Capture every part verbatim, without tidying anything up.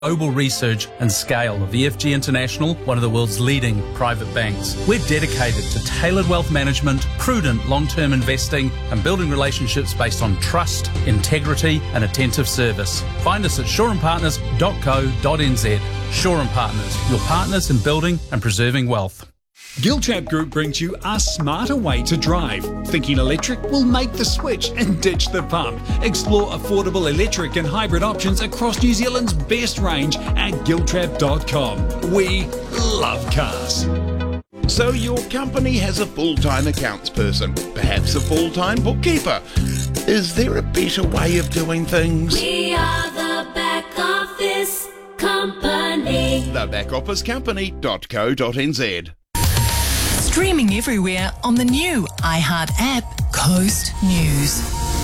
Global research and scale of E F G International, one of the world's leading private banks. We're dedicated to tailored wealth management, prudent long-term investing, and building relationships based on trust, integrity, and attentive service. Find us at shore and partners dot co dot n z. Shore and Partners, your partners in building and preserving wealth. Giltrap Group brings you a smarter way to drive. Thinking electric? Will make the switch and ditch the pump. Explore affordable electric and hybrid options across New Zealand's best range at giltrap dot com. We love cars. So your company has a full-time accounts person, perhaps a full-time bookkeeper. Is there a better way of doing things? We are the back office company. the back office company dot co dot n z. Streaming everywhere on the new iHeart app, Coast News.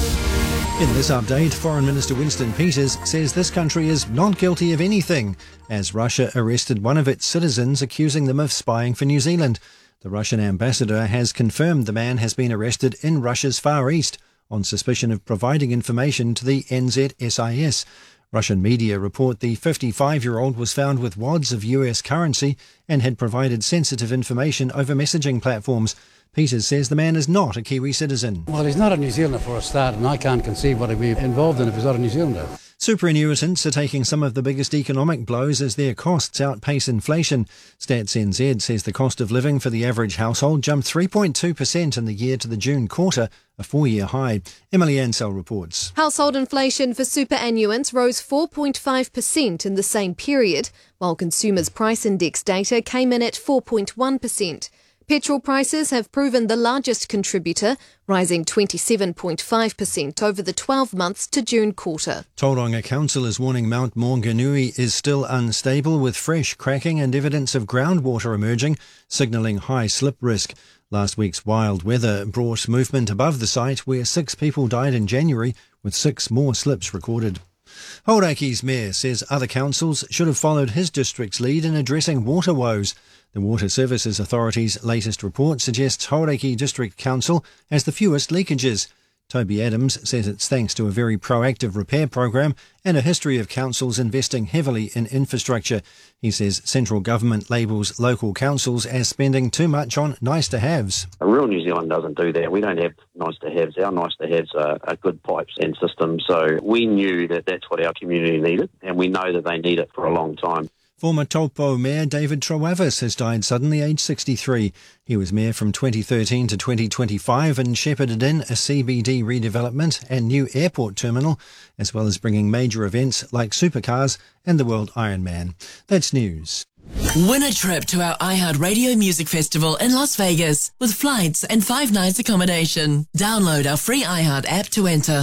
In this update, Foreign Minister Winston Peters says this country is not guilty of anything, as Russia arrested one of its citizens accusing them of spying for New Zealand. The Russian ambassador has confirmed the man has been arrested in Russia's Far East on suspicion of providing information to the N Z S I S. Russian media report the fifty-five-year-old was found with wads of U S currency and had provided sensitive information over messaging platforms. Peters says the man is not a Kiwi citizen. Well, he's not a New Zealander for a start, and I can't conceive what he'd be involved in if he's not a New Zealander. Superannuitants are taking some of the biggest economic blows as their costs outpace inflation. Stats N Z says the cost of living for the average household jumped three point two percent in the year to the June quarter, a four-year high. Emily Ansell reports. Household inflation for superannuants rose four point five percent in the same period, while consumers' price index data came in at four point one percent. Petrol prices have proven the largest contributor, rising twenty-seven point five percent over the twelve months to June quarter. Tauranga Council is warning Mount Maunganui is still unstable, with fresh cracking and evidence of groundwater emerging, signalling high slip risk. Last week's wild weather brought movement above the site, where six people died in January, with six more slips recorded. Hauraki's mayor says other councils should have followed his district's lead in addressing water woes. The Water Services Authority's latest report suggests Hauraki District Council has the fewest leakages. Toby Adams says it's thanks to a very proactive repair program and a history of councils investing heavily in infrastructure. He says central government labels local councils as spending too much on nice-to-haves. Rural New Zealand doesn't do that. We don't have nice-to-haves. Our nice-to-haves are, are good pipes and systems. So we knew that that's what our community needed, and we know that they need it for a long time. Former Taupo Mayor David Trawavis has died suddenly, aged sixty-three. He was mayor from twenty thirteen to twenty twenty-five and shepherded in a C B D redevelopment and new airport terminal, as well as bringing major events like supercars and the World Ironman. That's news. Win a trip to our iHeart Radio Music Festival in Las Vegas with flights and five nights accommodation. Download our free iHeart app to enter.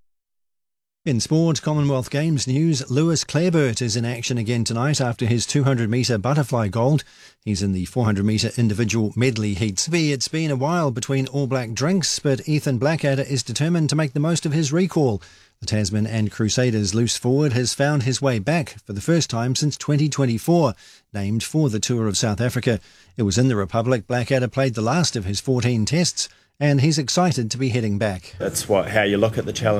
In sport, Commonwealth Games news, Lewis Clareburt is in action again tonight after his two hundred metre butterfly gold. He's in the four hundred metre individual medley heats. It's been a while between All Black drinks, but Ethan Blackadder is determined to make the most of his recall. The Tasman and Crusaders loose forward has found his way back for the first time since twenty twenty-four, named for the Tour of South Africa. It was in the Republic Blackadder played the last of his fourteen tests, and he's excited to be heading back. That's what how you look at the challenge.